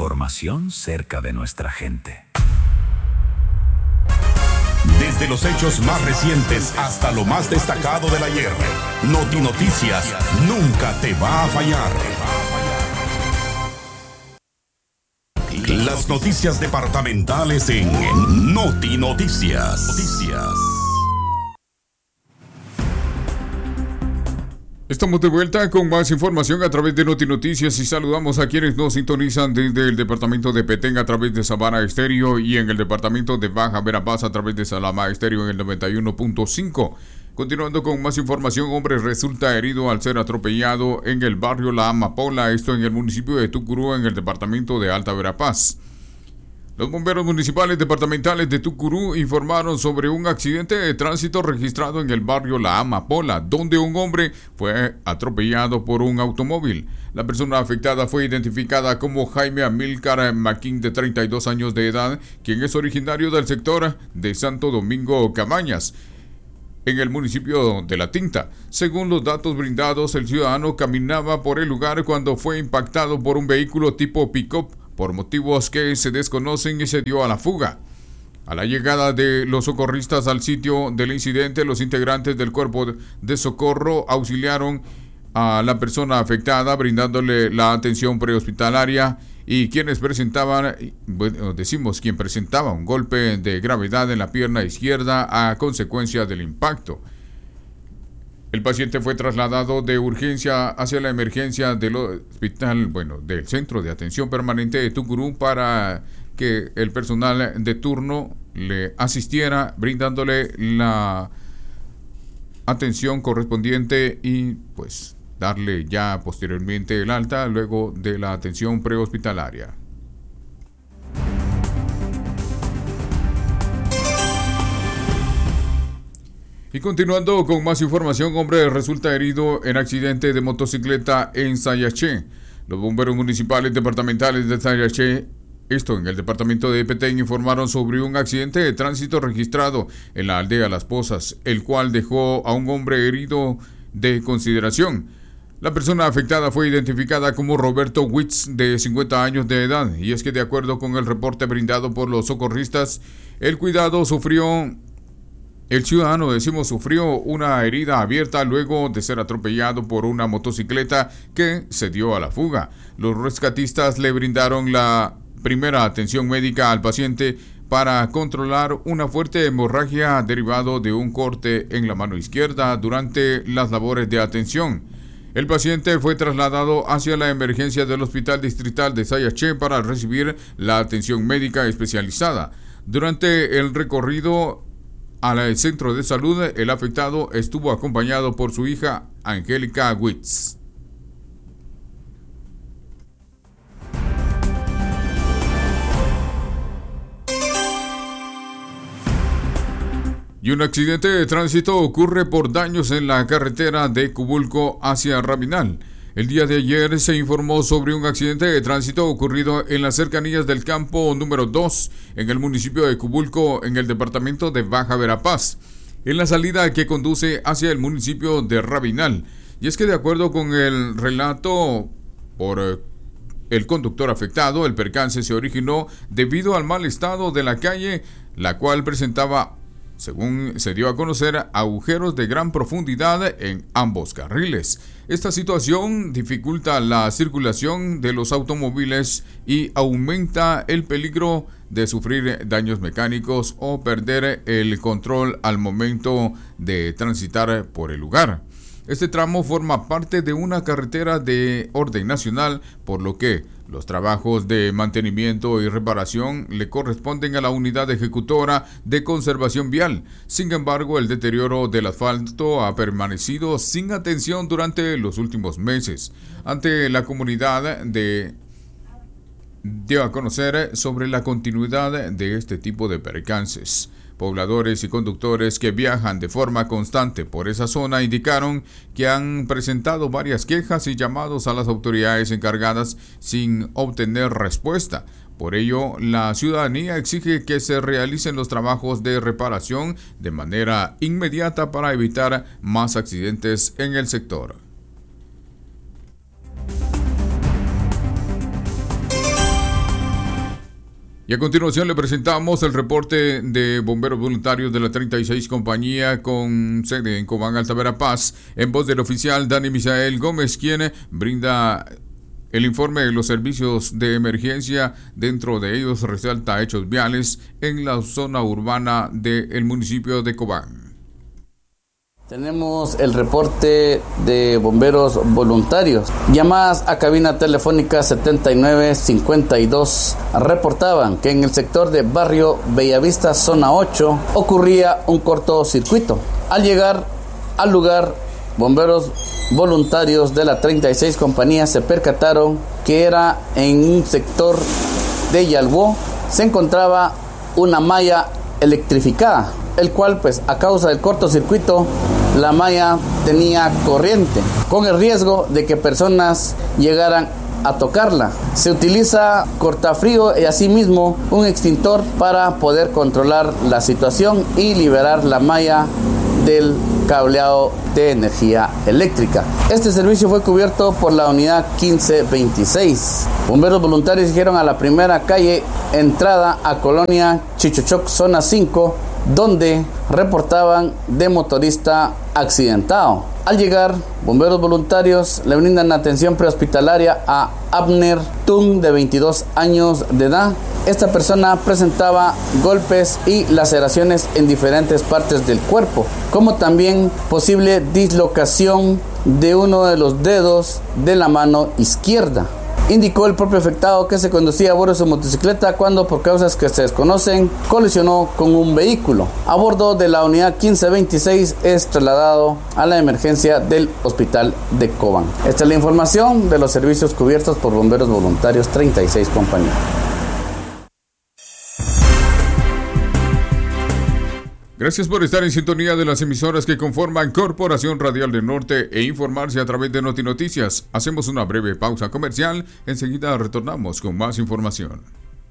Información cerca de nuestra gente. Desde los hechos más recientes hasta lo más destacado del ayer, Noti Noticias nunca te va a fallar. Las noticias departamentales en Noti Noticias. Estamos de vuelta con más información a través de Noti Noticias y saludamos a quienes nos sintonizan desde el departamento de Petén a través de Sabana Estéreo y en el departamento de Baja Verapaz a través de Salama Estéreo en el 91.5. Continuando con más información, hombre resulta herido al ser atropellado en el barrio La Amapola, esto en el municipio de Tucurú en el departamento de Alta Verapaz. Los bomberos municipales departamentales de Tucurú informaron sobre un accidente de tránsito registrado en el barrio La Amapola, donde un hombre fue atropellado por un automóvil. La persona afectada fue identificada como Jaime Amílcar Maquín, de 32 años de edad, quien es originario del sector de Santo Domingo Camañas, en el municipio de La Tinta. Según los datos brindados, el ciudadano caminaba por el lugar cuando fue impactado por un vehículo tipo pick-up por motivos que se desconocen y se dio a la fuga. A la llegada de los socorristas al sitio del incidente, los integrantes del cuerpo de socorro auxiliaron a la persona afectada, brindándole la atención prehospitalaria, y quien presentaba un golpe de gravedad en la pierna izquierda a consecuencia del impacto. El paciente fue trasladado de urgencia hacia la emergencia del hospital, del Centro de Atención Permanente de Tucurú, para que el personal de turno le asistiera, brindándole la atención correspondiente y darle ya posteriormente el alta luego de la atención prehospitalaria. Y continuando con más información, hombre resulta herido en accidente de motocicleta en Sayaché. Los bomberos municipales departamentales de Sayaché, esto en el departamento de Petén, informaron sobre un accidente de tránsito registrado en la aldea Las Pozas, el cual dejó a un hombre herido de consideración. La persona afectada fue identificada como Roberto Witz, de 50 años de edad, y es que de acuerdo con el reporte brindado por los socorristas, el ciudadano sufrió una herida abierta luego de ser atropellado por una motocicleta que se dio a la fuga. Los rescatistas le brindaron la primera atención médica al paciente para controlar una fuerte hemorragia derivado de un corte en la mano izquierda durante las labores de atención. El paciente fue trasladado hacia la emergencia del Hospital Distrital de Sayaché para recibir la atención médica especializada. Durante el recorrido al centro de salud, el afectado estuvo acompañado por su hija Angélica Witz. Y un accidente de tránsito ocurre por daños en la carretera de Cubulco hacia Rabinal. El día de ayer se informó sobre un accidente de tránsito ocurrido en las cercanías del campo número 2 en el municipio de Cubulco, en el departamento de Baja Verapaz, en la salida que conduce hacia el municipio de Rabinal. Y es que de acuerdo con el relato por el conductor afectado, el percance se originó debido al mal estado de la calle, la cual presentaba, según se dio a conocer, agujeros de gran profundidad en ambos carriles. Esta situación dificulta la circulación de los automóviles y aumenta el peligro de sufrir daños mecánicos o perder el control al momento de transitar por el lugar. Este tramo forma parte de una carretera de orden nacional, por lo que los trabajos de mantenimiento y reparación le corresponden a la unidad ejecutora de conservación vial. Sin embargo, el deterioro del asfalto ha permanecido sin atención durante los últimos meses. Ante la comunidad dio a conocer sobre la continuidad de este tipo de percances. Pobladores y conductores que viajan de forma constante por esa zona indicaron que han presentado varias quejas y llamados a las autoridades encargadas sin obtener respuesta. Por ello, la ciudadanía exige que se realicen los trabajos de reparación de manera inmediata para evitar más accidentes en el sector. Y a continuación le presentamos el reporte de bomberos voluntarios de la 36 compañía con sede en Cobán, Alta Verapaz, en voz del oficial Dani Misael Gómez, quien brinda el informe de los servicios de emergencia. Dentro de ellos resalta hechos viales en la zona urbana del municipio de Cobán. Tenemos el reporte de bomberos voluntarios. Llamadas a cabina telefónica 7952 reportaban que en el sector de barrio Bellavista, zona 8, ocurría un cortocircuito. Al llegar al lugar, bomberos voluntarios de la 36 compañía se percataron que era en un sector de Yalbó, se encontraba una malla electrificada, el cual a causa del cortocircuito la malla tenía corriente, con el riesgo de que personas llegaran a tocarla. Se utiliza cortafrío y asimismo un extintor para poder controlar la situación y liberar la malla del cableado de energía eléctrica. Este servicio fue cubierto por la unidad 1526. Bomberos voluntarios dijeron a la primera calle entrada a Colonia Chichochoc, zona 5, donde reportaban de motorista accidentado. Al llegar, bomberos voluntarios le brindan atención prehospitalaria a Abner Tung, de 22 años de edad. Esta persona presentaba golpes y laceraciones en diferentes partes del cuerpo, como también posible dislocación de uno de los dedos de la mano izquierda. Indicó el propio afectado que se conducía a bordo de su motocicleta cuando, por causas que se desconocen, colisionó con un vehículo. A bordo de la unidad 1526 es trasladado a la emergencia del hospital de Cobán. Esta es la información de los servicios cubiertos por bomberos voluntarios 36 compañía. Gracias por estar en sintonía de las emisoras que conforman Corporación Radial del Norte e informarse a través de Noti Noticias. Hacemos una breve pausa comercial, enseguida retornamos con más información.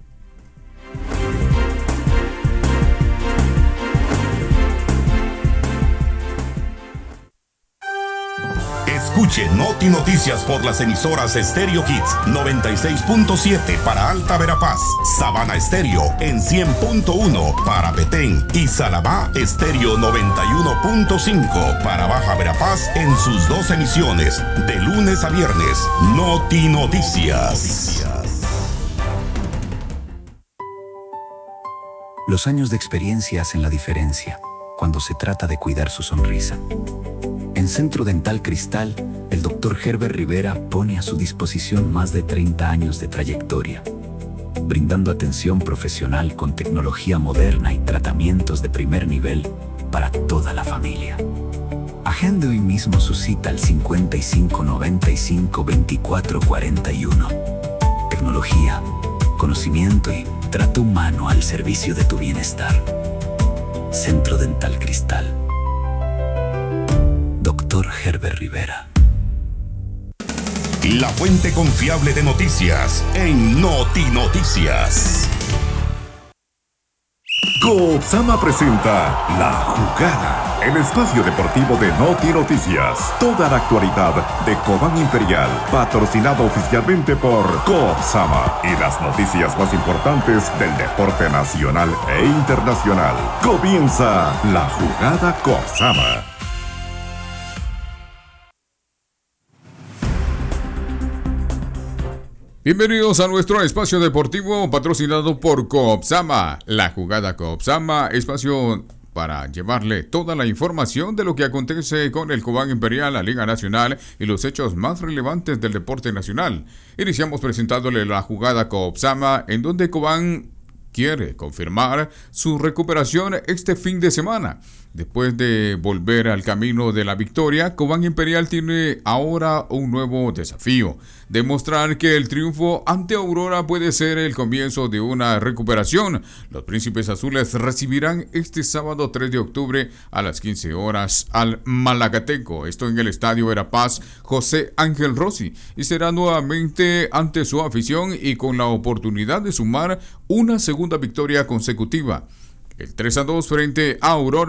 Escuche Noti Noticias por las emisoras Stereo Hits 96.7 para Alta Verapaz, Sabana Estéreo en 100.1 para Petén y Salabá Estéreo 91.5 para Baja Verapaz en sus dos emisiones de lunes a viernes. Noti Noticias. Los años de experiencia hacen la diferencia cuando se trata de cuidar su sonrisa. En Centro Dental Cristal, el Dr. Herbert Rivera pone a su disposición más de 30 años de trayectoria, brindando atención profesional con tecnología moderna y tratamientos de primer nivel para toda la familia. Agende hoy mismo su cita al 55 95 24 41. Tecnología, conocimiento y trato humano al servicio de tu bienestar. Centro Dental Cristal. Dr. Herbert Rivera. La fuente confiable de noticias en Noti Noticias. Coopsama presenta La Jugada, el espacio deportivo de Noti Noticias. Toda la actualidad de Cobán Imperial, patrocinado oficialmente por Coopsama, y las noticias más importantes del deporte nacional e internacional. Comienza La Jugada Coopsama. Bienvenidos a nuestro espacio deportivo patrocinado por Coopsama. La Jugada Coopsama, espacio para llevarle toda la información de lo que acontece con el Cobán Imperial, la Liga Nacional y los hechos más relevantes del deporte nacional. Iniciamos presentándole La Jugada Coopsama, en donde Cobán quiere confirmar su recuperación este fin de semana. Después de volver al camino de la victoria, Cobán Imperial tiene ahora un nuevo desafío: demostrar que el triunfo ante Aurora puede ser el comienzo de una recuperación. Los Príncipes Azules recibirán este sábado 3 de octubre a las 15 horas al Malacateco, esto en el Estadio Verapaz José Ángel Rossi, y será nuevamente ante su afición y con la oportunidad de sumar una segunda victoria consecutiva. El 3-2 frente a Aurora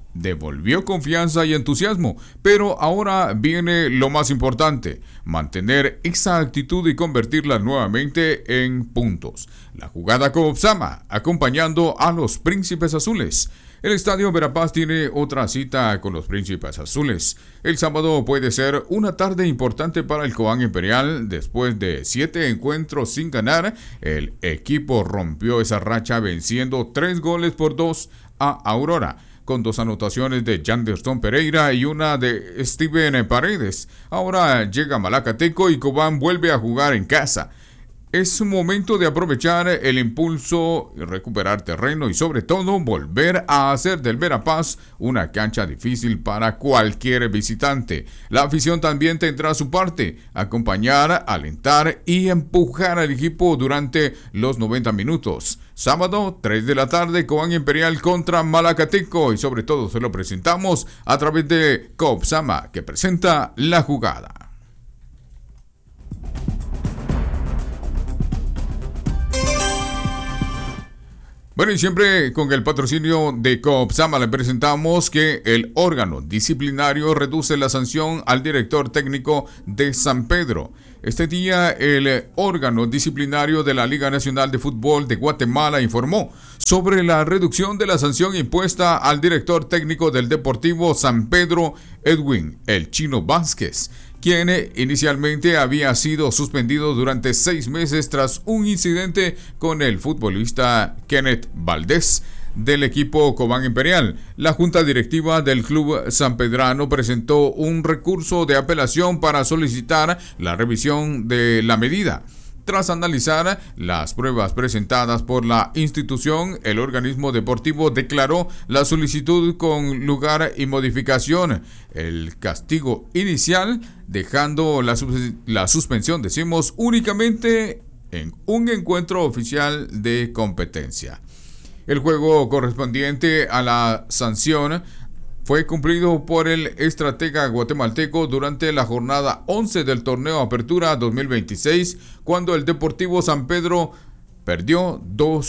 devolvió confianza y entusiasmo, pero ahora viene lo más importante, mantener esa actitud y convertirla nuevamente en puntos. La jugada con Opsama, acompañando a los Príncipes Azules. El Estadio Verapaz tiene otra cita con los Príncipes Azules. El sábado puede ser una tarde importante para el Cobán Imperial. Después de 7 encuentros sin ganar, el equipo rompió esa racha venciendo 3-2 a Aurora, con 2 anotaciones de Janderson Pereira y una de Steven Paredes. Ahora llega Malacateco y Cobán vuelve a jugar en casa. Es un momento de aprovechar el impulso, recuperar terreno y sobre todo volver a hacer del Verapaz una cancha difícil para cualquier visitante. La afición también tendrá su parte, acompañar, alentar y empujar al equipo durante los 90 minutos. Sábado, 3 de la tarde, Cobán Imperial contra Malacateco y sobre todo se lo presentamos a través de Copsama, que presenta la jugada. Bueno, y siempre con el patrocinio de Copsama le presentamos que el órgano disciplinario reduce la sanción al director técnico de San Pedro. Este día el órgano disciplinario de la Liga Nacional de Fútbol de Guatemala informó sobre la reducción de la sanción impuesta al director técnico del Deportivo San Pedro, Edwin El Chino Vázquez, quien inicialmente había sido suspendido durante 6 meses tras un incidente con el futbolista Kenneth Valdés del equipo Cobán Imperial. La junta directiva del club sanpedrano presentó un recurso de apelación para solicitar la revisión de la medida. Tras analizar las pruebas presentadas por la institución, el organismo deportivo declaró la solicitud con lugar y modificación el castigo inicial, dejando la suspensión, únicamente en un encuentro oficial de competencia. El juego correspondiente a la sanción fue cumplido por el estratega guatemalteco durante la jornada 11 del torneo Apertura 2026, cuando el Deportivo San Pedro perdió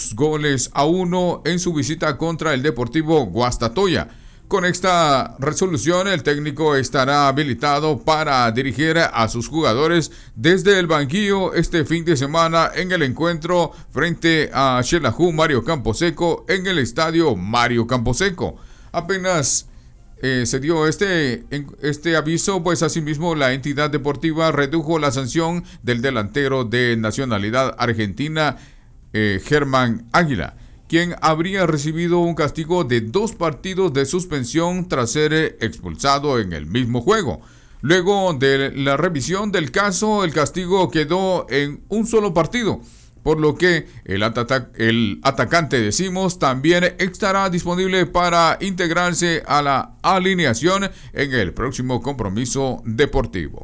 2-1 en su visita contra el Deportivo Guastatoya. Con esta resolución, el técnico estará habilitado para dirigir a sus jugadores desde el banquillo este fin de semana en el encuentro frente a Xelajú Mario Camposeco en el estadio Mario Camposeco. Apenas se dio este aviso, pues asimismo la entidad deportiva redujo la sanción del delantero de nacionalidad argentina, Germán Águila, quien habría recibido un castigo de 2 partidos de suspensión tras ser expulsado en el mismo juego. Luego de la revisión del caso, el castigo quedó en un solo partido, por lo que el atacante también estará disponible para integrarse a la alineación en el próximo compromiso deportivo.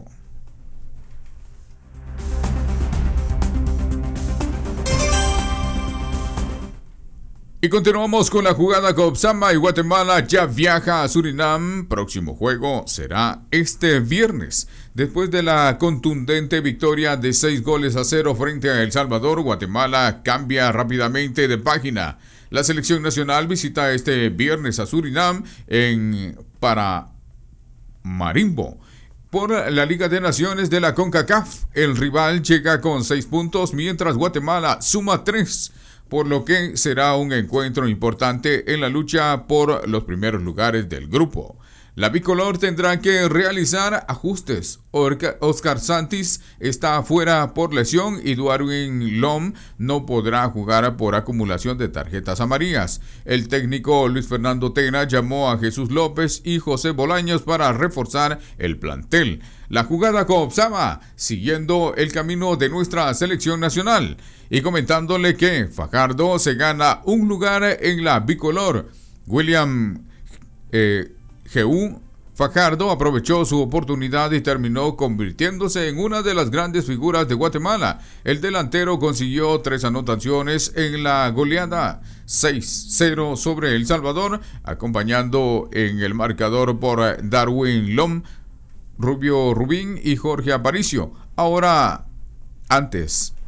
Y continuamos con la jugada. Copsama y Guatemala ya viaja a Surinam. Próximo juego será este viernes. Después de la contundente victoria de 6-0 frente a El Salvador, Guatemala cambia rápidamente de página. La selección nacional visita este viernes a Surinam en Paramaribo por la Liga de Naciones de la CONCACAF. El rival llega con 6 puntos, mientras Guatemala suma 3. Por lo que será un encuentro importante en la lucha por los primeros lugares del grupo. La bicolor tendrá que realizar ajustes. Oscar Santis está fuera por lesión y Darwin Lom no podrá jugar por acumulación de tarjetas amarillas. El técnico Luis Fernando Tena llamó a Jesús López y José Bolaños para reforzar el plantel. La jugada con Opsama, siguiendo el camino de nuestra selección nacional y comentándole que Fajardo se gana un lugar en la bicolor. William G.U. Fajardo aprovechó su oportunidad y terminó convirtiéndose en una de las grandes figuras de Guatemala. El delantero consiguió 3 anotaciones en la goleada 6-0 sobre El Salvador, acompañando en el marcador por Darwin Lom, Rubio Rubín y Jorge Aparicio. Ahora, antes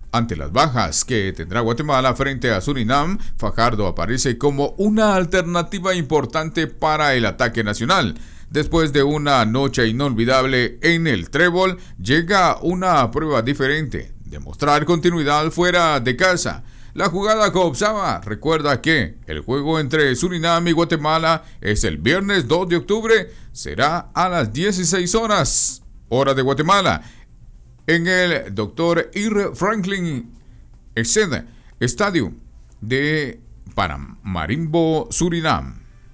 Ante las bajas que tendrá Guatemala frente a Surinam, Fajardo aparece como una alternativa importante para el ataque nacional. Después de una noche inolvidable en el Trébol, llega una prueba diferente, demostrar continuidad fuera de casa. La jugada Coopsama recuerda que el juego entre Surinam y Guatemala es el viernes 2 de octubre, será a las 16 horas, hora de Guatemala, en el Dr. Ir Franklin Stadium de Paramaribo, Surinam.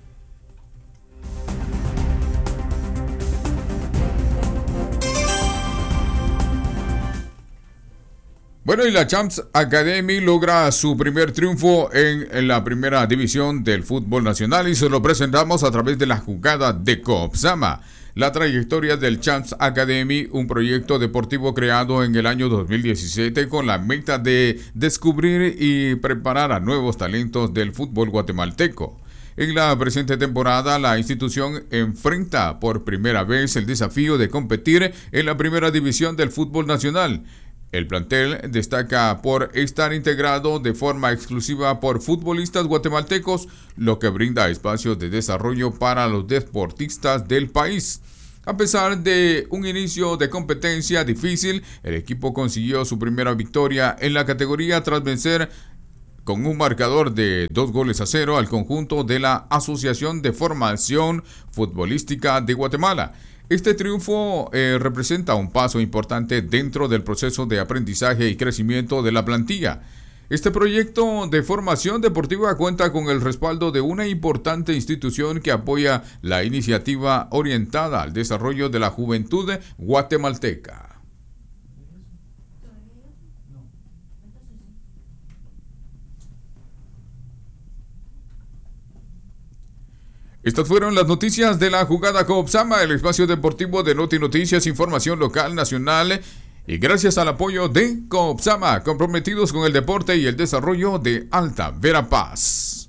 Bueno, y la Champs Academy logra su primer triunfo en la primera división del fútbol nacional y se lo presentamos a través de la jugada de Coopsama. La trayectoria del Champs Academy, un proyecto deportivo creado en el año 2017 con la meta de descubrir y preparar a nuevos talentos del fútbol guatemalteco. En la presente temporada, la institución enfrenta por primera vez el desafío de competir en la primera división del fútbol nacional. El plantel destaca por estar integrado de forma exclusiva por futbolistas guatemaltecos, lo que brinda espacios de desarrollo para los deportistas del país. A pesar de un inicio de competencia difícil, el equipo consiguió su primera victoria en la categoría tras vencer con un marcador de 2-0 al conjunto de la Asociación de Formación Futbolística de Guatemala. Este triunfo representa un paso importante dentro del proceso de aprendizaje y crecimiento de la plantilla. Este proyecto de formación deportiva cuenta con el respaldo de una importante institución que apoya la iniciativa orientada al desarrollo de la juventud guatemalteca. Estas fueron las noticias de la jugada Coopsama, el espacio deportivo de Noti Noticias, información local, nacional, y gracias al apoyo de Coopsama, comprometidos con el deporte y el desarrollo de Alta Verapaz.